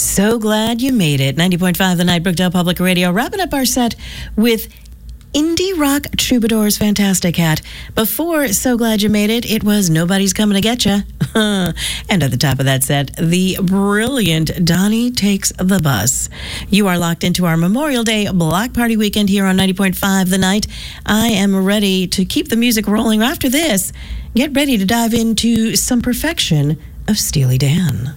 So glad you made it. 90.5 The Night, Brookdale Public Radio. Wrapping up our set with Indie Rock Troubadour's Fantastic Hat. Before So Glad You Made It, it was Nobody's Coming to Get Ya. And at the top of that set, the brilliant Donnie Takes the Bus. You are locked into our Memorial Day Block Party weekend here on 90.5 The Night. I am ready to keep the music rolling. After this, get ready to dive into some perfection of Steely Dan.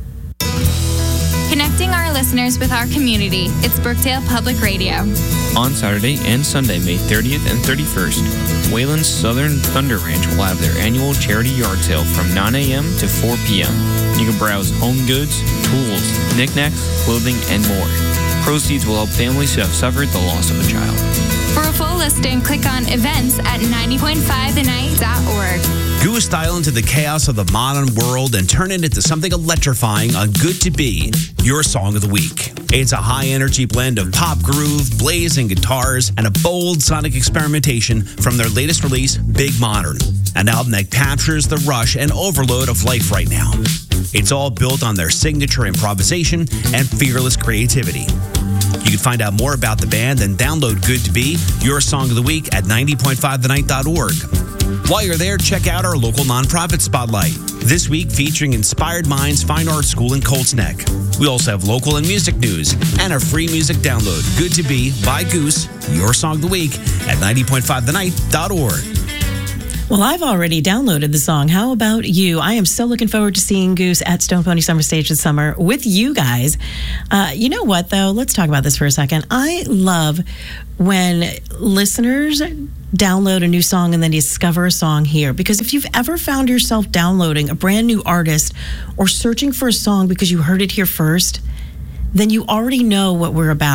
Connecting our listeners with our community, it's Brookdale Public Radio. On Saturday and Sunday, May 30th and 31st, Wayland's Southern Thunder Ranch will have their annual charity yard sale from 9 a.m. to 4 p.m. You can browse home goods, tools, knickknacks, clothing, and more. Proceeds will help families who have suffered the loss of a child. For a full listing, click on events at 90.5thenight.org. Goose style into the chaos of the modern world and turn it into something electrifying on Good to Be, your song of the week. It's a high-energy blend of pop groove, blazing guitars, and a bold sonic experimentation from their latest release, Big Modern, an album that captures the rush and overload of life right now. It's all built on their signature improvisation and fearless creativity. You can find out more about the band and download Good to Be, your song of the week at 90.5thenight.org. While you're there, check out our local nonprofit spotlight. This week featuring Inspired Minds Fine Art School in Colts Neck. We also have local and music news and a free music download. Good to Be by Goose, your song of the week at 90.5thenight.org. Well, I've already downloaded the song. How about you? I am so looking forward to seeing Goose at Stone Pony Summer Stage this summer with you guys. You know what, though? Let's talk about this for a second. I love when listeners download a new song and then discover a song here. Because if you've ever found yourself downloading a brand new artist or searching for a song because you heard it here first, then you already know what we're about.